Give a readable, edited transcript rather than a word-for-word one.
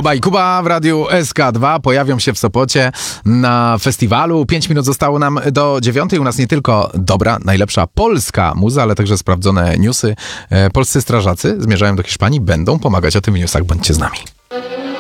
Kuba i Kuba w Radiu SK2 pojawią się w Sopocie na festiwalu. 5 minut zostało nam do 9. U nas nie tylko dobra, najlepsza polska muza, ale także sprawdzone newsy. Polscy strażacy zmierzają do Hiszpanii, będą pomagać o tym w newsach. Bądźcie z nami.